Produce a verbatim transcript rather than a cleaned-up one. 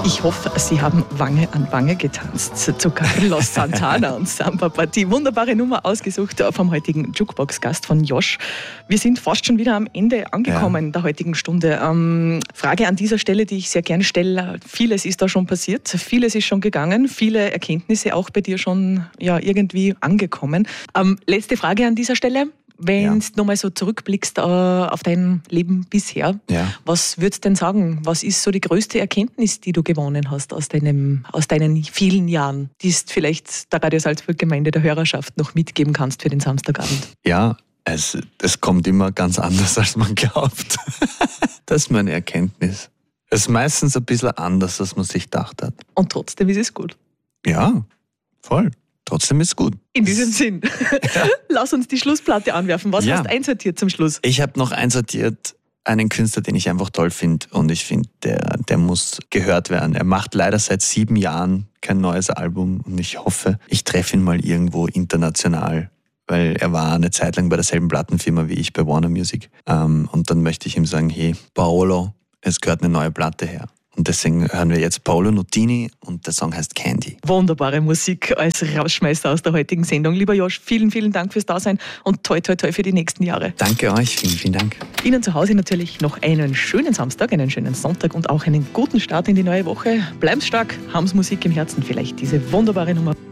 Ich hoffe, Sie haben Wange an Wange getanzt zu Carlos Santana und Samba Party. Wunderbare Nummer ausgesucht vom heutigen Jukebox-Gast von Josh. Wir sind fast schon wieder am Ende angekommen ja. der heutigen Stunde. Ähm, Frage an dieser Stelle, die ich sehr gerne stelle. Vieles ist da schon passiert, vieles ist schon gegangen, viele Erkenntnisse auch bei dir schon ja, irgendwie angekommen. Ähm, letzte Frage an dieser Stelle. Wenn ja. du nochmal so zurückblickst äh, auf dein Leben bisher, ja. was würdest du denn sagen? Was ist so die größte Erkenntnis, die du gewonnen hast aus, deinem, aus deinen vielen Jahren, die du vielleicht der Radio Salzburg Gemeinde der Hörerschaft noch mitgeben kannst für den Samstagabend? Ja, es, es kommt immer ganz anders, als man glaubt. Das ist meine Erkenntnis. Es ist meistens ein bisschen anders, als man sich gedacht hat. Und trotzdem ist es gut. Ja, voll. Trotzdem ist es gut. In diesem Sinn, ja. lass uns die Schlussplatte anwerfen. Was ja. hast du einsortiert zum Schluss? Ich habe noch einsortiert einen Künstler, den ich einfach toll finde. Und ich finde, der, der muss gehört werden. Er macht leider seit sieben Jahren kein neues Album. Und ich hoffe, ich treffe ihn mal irgendwo international. Weil er war eine Zeit lang bei derselben Plattenfirma wie ich bei Warner Music. Und dann möchte ich ihm sagen, hey, Paolo, es gehört eine neue Platte her. Und deswegen hören wir jetzt Paolo Nutini und der Song heißt Candy. Wunderbare Musik als Rausschmeißer aus der heutigen Sendung. Lieber Josh, vielen, vielen Dank fürs Dasein und toi, toi, toi für die nächsten Jahre. Danke euch, vielen, vielen Dank. Ihnen zu Hause natürlich noch einen schönen Samstag, einen schönen Sonntag und auch einen guten Start in die neue Woche. Bleiben stark, haben Sie Musik im Herzen, vielleicht diese wunderbare Nummer.